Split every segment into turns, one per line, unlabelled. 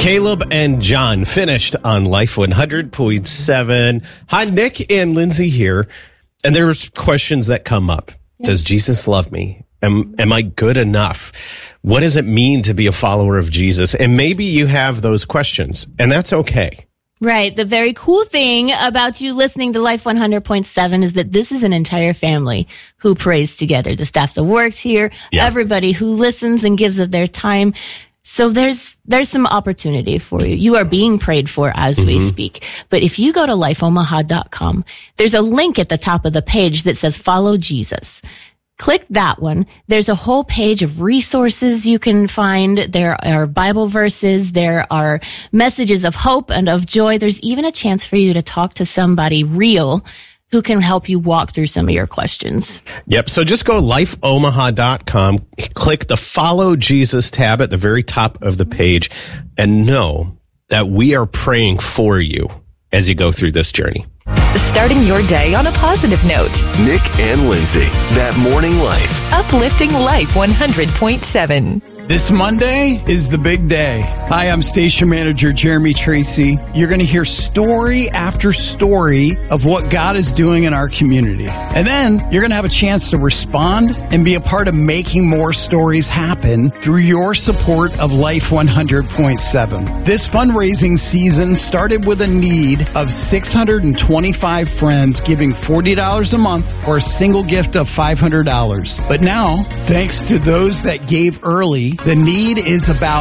Caleb and John finished on Life 100.7. Hi, Nick and Lindsay here. And there's questions that come up. Yeah. Does Jesus love me? Am I good enough? What does it mean to be a follower of Jesus? And maybe you have those questions, and that's okay.
Right. The very cool thing about you listening to Life 100.7 is that this is an entire family who prays together. The staff that works here, everybody who listens and gives of their time. So there's some opportunity for you. You are being prayed for as we speak. But if you go to lifeomaha.com, there's a link at the top of the page that says follow Jesus. Click that one. There's a whole page of resources you can find. There are Bible verses. There are messages of hope and of joy. There's even a chance for you to talk to somebody real who can help you walk through some of your questions.
Yep. So just go lifeomaha.com, click the Follow Jesus tab at the very top of the page, and know that we are praying for you as you go through this journey.
Starting your day on a positive note.
Nick and Lindsay, That Morning Life.
Uplifting Life 100.7.
This Monday is the big day. Hi, I'm Station Manager Jeremy Tracy. You're going to hear story after story of what God is doing in our community. And then you're going to have a chance to respond and be a part of making more stories happen through your support of Life 100.7. This fundraising season started with a need of 625 friends giving $40 a month or a single gift of $500. But now, thanks to those that gave early, the need is about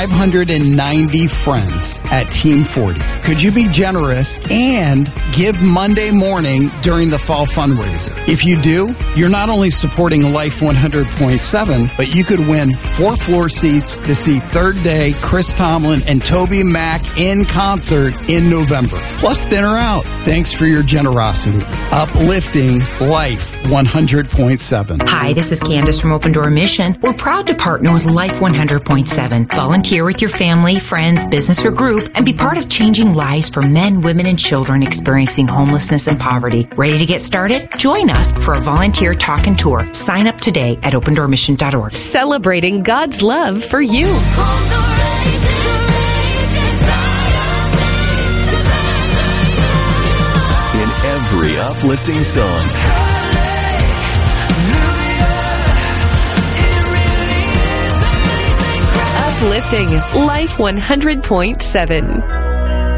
590 friends at Team 40. Could you be generous and give Monday morning during the fall fundraiser? If you do, you're not only supporting Life 100.7, but you could win 4 floor seats to see Third Day, Chris Tomlin, and Toby Mac in concert in November. Plus dinner out. Thanks for your generosity. Uplifting Life 100.7.
Hi, this is Candace from Open Door Mission. We're proud to partner with Life 100.7. Volunteer with your family, friends, business, or group and be part of changing lives for men, women, and children experiencing homelessness and poverty. Ready to get started? Join us for a volunteer talk and tour. Sign up today at opendoormission.org.
Celebrating God's love for you.
In every uplifting song.
Uplifting Life 100.7.